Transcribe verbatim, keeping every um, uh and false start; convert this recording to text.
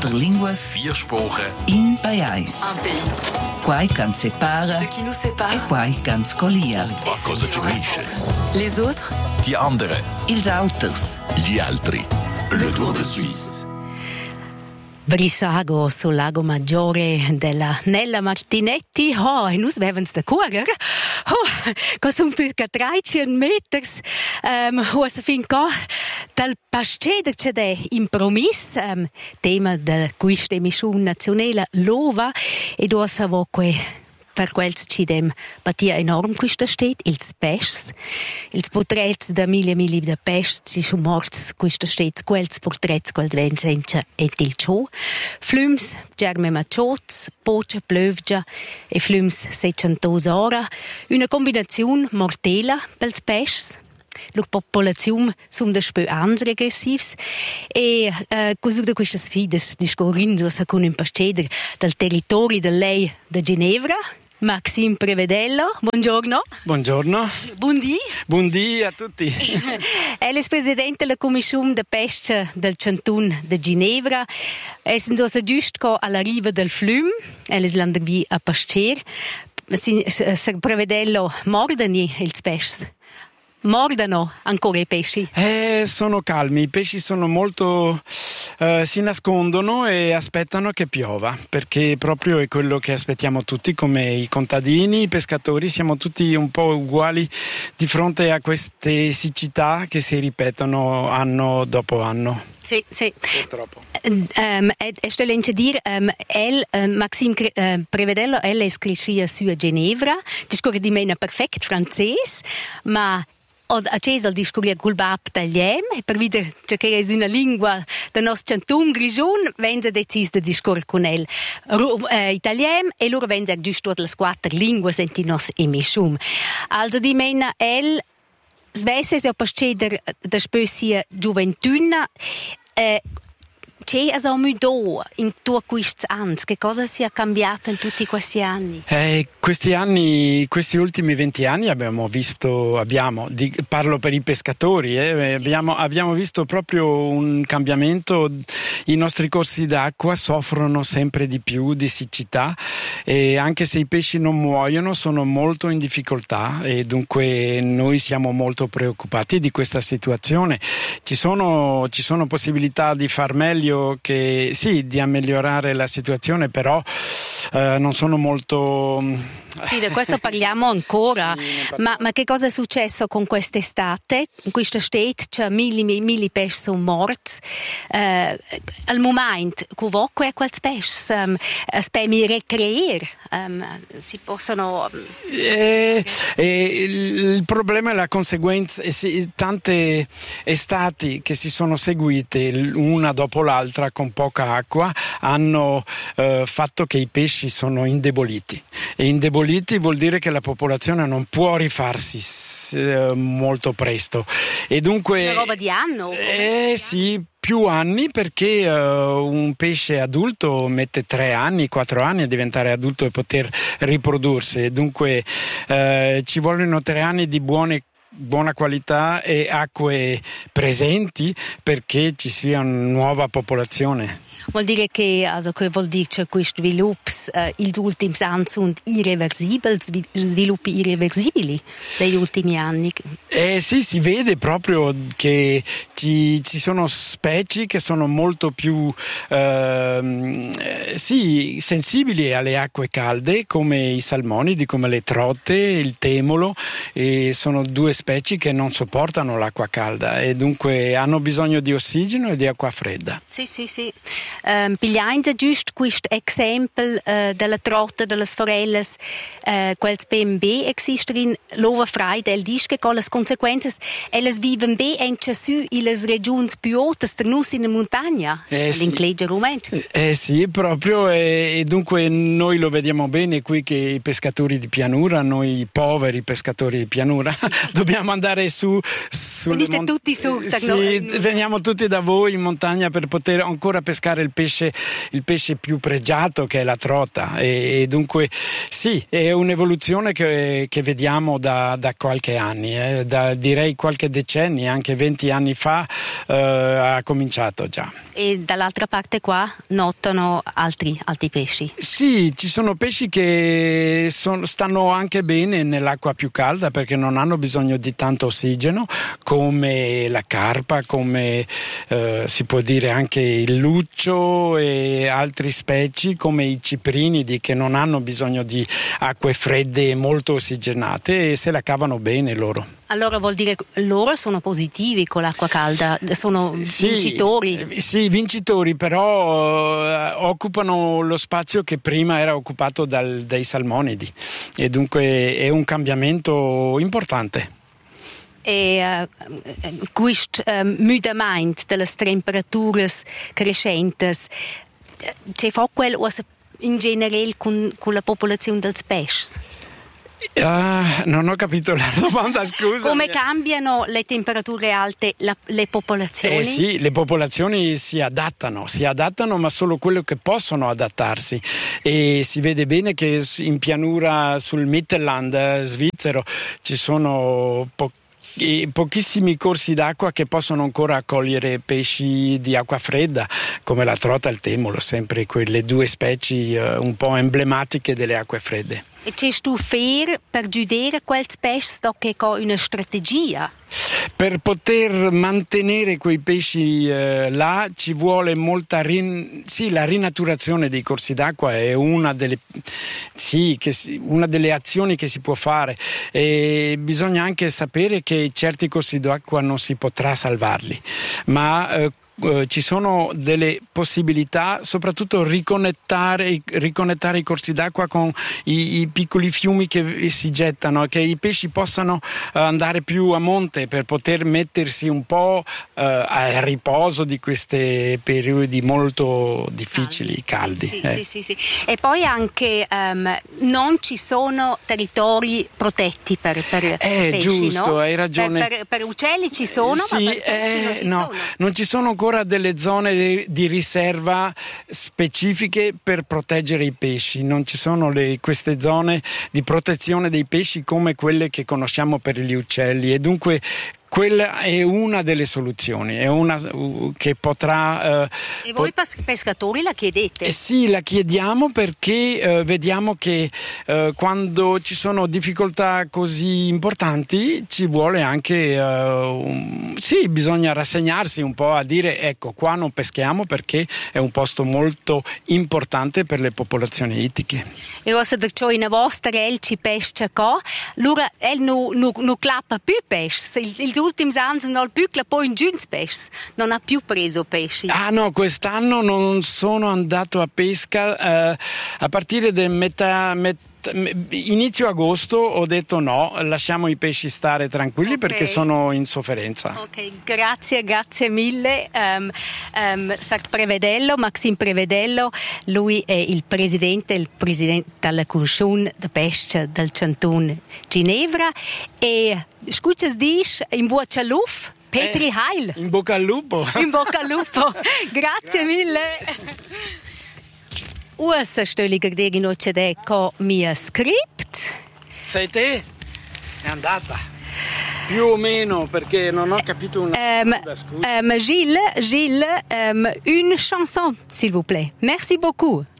Quattro linguas, Vier Sprachen, in Payais. Un pays. Quai can separa, Ce qui nous sépare. e quai can scolia. was cosa ci unisce. Les autres. Die anderen. Ils auters. Gli altri. Le Tour de Suisse. Brissago sul lago Maggiore della Nella Martinetti. Oh, e nus bevens da correr. Oh, cosum circa trecento meters. Um, ho sa fin co dal pasceder c'è de impromis, um, tema de questa emissione nazionale Lova, ed ho sa vo que per quels ci dem batia enorm questa stet, ils pests, ils portrets da mille mille de pests, si schon morts questa stet, quels portrets, quels vencentia et il ciò, flums, germe macciots, poce plövgia e flums seiccentos ora, una combinazione mortela pels pests. La popolazione sono da spö ans regressivs e uh, così da queste sfide discorrendo con un pasceder dal territorio del lei da Ginevra. Maxime Prevedello, buongiorno. Buongiorno. Buondì. Buondì a tutti. Ella è presidente della commissione de pesca del Cantun de Ginevra. È stato giusto alla riva del Flum. Ella è andata a pascer. Prevedello mordani ils pesci. Mordano ancora i pesci? Eh, sono calmi, i pesci sono molto eh, si nascondono e aspettano che piova, perché proprio è quello che aspettiamo tutti, come i contadini, i pescatori, siamo tutti un po' uguali di fronte a queste siccità che si ripetono anno dopo anno. Sì, sì. Purtroppo. Um, e sto a dire, um, el, um, Maxime uh, Prevedello, ella è cresciuta su a Ginevra, discorre di mena perfect francese, ma ho acceso il discorso col bab tagliem e per vedere che è una lingua del nostro Canton Grigion vengono decisi di discorrere con il eh, italien e loro vengono giusto le quattro lingue senti nos emissione. Also di mena el svesse se pasceder da spösia gioventuna eh, c'è a Samudo in tutti questi anni? Che cosa si è cambiato in tutti questi anni? Eh, questi anni, questi ultimi venti anni abbiamo visto, abbiamo, di, parlo per i pescatori, eh, sì, abbiamo, sì. abbiamo visto proprio un cambiamento. I nostri corsi d'acqua soffrono sempre di più di siccità e anche se i pesci non muoiono sono molto in difficoltà e dunque noi siamo molto preoccupati di questa situazione. Ci sono, ci sono possibilità di far meglio, che sì, di migliorare la situazione, però eh, non sono molto. Sì, di questo parliamo ancora. Sì, ma, ma che cosa è successo con quest'estate? In questa state c'è mille, mille pesci sono morti. Eh, al momento, comunque, quali pesci um, spemi recreare? Um, si possono. Eh, eh, il problema è la conseguenza. Eh, sì, tante estati che si sono seguite una dopo l'altra con poca acqua hanno eh, fatto che i pesci sono indeboliti. E indeboliti vuol dire che la popolazione non può rifarsi eh, molto presto e dunque una roba di anno? Eh sì, più anni, perché uh, un pesce adulto mette tre anni, quattro anni a diventare adulto e poter riprodursi e dunque uh, ci vogliono tre anni di buone buona qualità e acque presenti perché ci sia una nuova popolazione. Vuol dire che, also, che vuol dire che questi sviluppi eh, gli ultimi anni sono irreversibili, sviluppi irreversibili degli ultimi anni? Eh sì, si vede proprio che ci, ci sono specie che sono molto più eh, sì, sensibili alle acque calde, come i salmonidi, come le trote, il temolo, e sono due specie che non sopportano l'acqua calda e dunque hanno bisogno di ossigeno e di acqua fredda. Sì, sì, sì. Um, pigliando giusto questo esempio uh, della trota, delle forelle, uh, quels B M B esistono in Lova Frei del dice che con le conseguenze elles vivono bene anche su le regioni più alte, tenus in montagna, eh, all'inclegia rumento. Eh, eh sì, proprio, e, e dunque noi lo vediamo bene qui che i pescatori di pianura, noi poveri pescatori di pianura, dobbiamo dobbiamo andare su sulle Venite mont- tutti su, sì, no? veniamo tutti da voi in montagna per poter ancora pescare il pesce il pesce più pregiato, che è la trota, e, e dunque sì, è un'evoluzione che, che vediamo da, da qualche anni, eh, da direi qualche decennio, anche venti anni fa eh, ha cominciato già. E dall'altra parte qua notano altri, altri pesci. Sì, ci sono pesci che sono, stanno anche bene nell'acqua più calda perché non hanno bisogno di tanto ossigeno, come la carpa, come eh, si può dire anche il luccio e altri specie come i ciprinidi, che non hanno bisogno di acque fredde e molto ossigenate e se la cavano bene loro. Allora vuol dire che loro sono positivi con l'acqua calda, sono sì, vincitori. Sì, vincitori, però eh, occupano lo spazio che prima era occupato dal, dai salmonidi e dunque è un cambiamento importante. E uh, questo um, mudamento delle temperature crescenti c'è fa quello in generale con, con la popolazione dei pesci? Uh, non ho capito la domanda, scusa. Come cambiano le temperature alte la, le popolazioni? Eh sì, le popolazioni si adattano, si adattano, ma solo quello che possono adattarsi. E si vede bene che in pianura sul Mittelland svizzero ci sono po- pochissimi corsi d'acqua che possono ancora accogliere pesci di acqua fredda, come la trota e il temolo, sempre quelle due specie uh, un po' emblematiche delle acque fredde. E c'è tu fair per giudicare quel pesci che ha una strategia? Per poter mantenere quei pesci eh, là ci vuole molta rin... sì, la rinaturazione dei corsi d'acqua è una delle sì, che si... una delle azioni che si può fare, e bisogna anche sapere che certi corsi d'acqua non si potrà salvarli, ma eh, Uh, ci sono delle possibilità, soprattutto riconnettare, riconnettare i corsi d'acqua con i, i piccoli fiumi che si gettano, che i pesci possano uh, andare più a monte per poter mettersi un po' uh, a riposo di questi periodi molto difficili, caldi. Sì, eh. sì, sì, sì. E poi anche um, non ci sono territori protetti per, per eh, pesci, giusto, no? hai ragione. Per, per, per uccelli ci sono, sì, ma per pesci eh, non ci no, sono. non ci sono ancora delle zone di, di riserva specifiche per proteggere i pesci, non ci sono le, queste zone di protezione dei pesci come quelle che conosciamo per gli uccelli, e dunque quella è una delle soluzioni, è una uh, che potrà... Uh, e voi pot- pescatori la chiedete? Eh sì, la chiediamo perché uh, vediamo che uh, quando ci sono difficoltà così importanti ci vuole anche... Uh, un, sì, bisogna rassegnarsi un po' a dire ecco, qua non peschiamo perché è un posto molto importante per le popolazioni ittiche. E se c'è una vostra el ci pesca qua, allora el non nu, nu clappa più pesci, il, il ultimi anni non più poi in giunts pesci, non ha più preso pesci. Ah no, quest'anno non sono andato a pesca, eh, a partire da metà, metà inizio agosto ho detto no, lasciamo i pesci stare tranquilli, okay, perché sono in sofferenza. Ok, grazie, grazie mille. Um, um, Prevedello, Maxime Prevedello, lui è il presidente, il presidente della Commissione di pesca del Canton Ginevra, e scusa dici in bocca al lupo, Petri eh, Heil. In bocca al lupo. In bocca al lupo. Grazie mille. Usa stölliger degi noce deco mia script. Sei te? È andata. Più o meno, perché non ho capito una um, cosa, scusa. Um, Gilles, Gilles, um, une chanson, s'il vous plaît. Merci beaucoup.